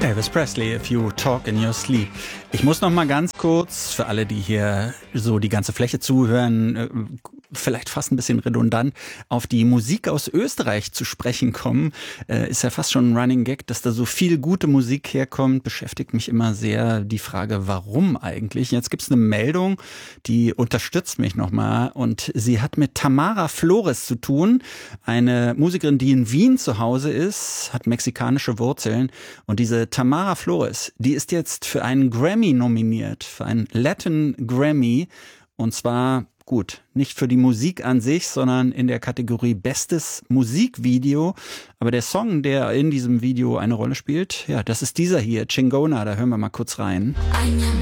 Elvis Presley, If You Talk in Your Sleep. Ich muss noch mal ganz kurz, für alle, die hier so die ganze Fläche zuhören, vielleicht fast ein bisschen redundant, auf die Musik aus Österreich zu sprechen kommen. Ist ja fast schon ein Running Gag, dass da so viel gute Musik herkommt. Beschäftigt mich immer sehr die Frage, warum eigentlich? Jetzt gibt's eine Meldung, die unterstützt mich nochmal. Und sie hat mit Tamara Flores zu tun. Eine Musikerin, die in Wien zu Hause ist, hat mexikanische Wurzeln. Und diese Tamara Flores, die ist jetzt für einen Grammy nominiert, für einen Latin Grammy. Und zwar, gut, nicht für die Musik an sich, sondern in der Kategorie Bestes Musikvideo. Aber der Song, der in diesem Video eine Rolle spielt, ja, das ist dieser hier, Chingona. Da hören wir mal kurz rein.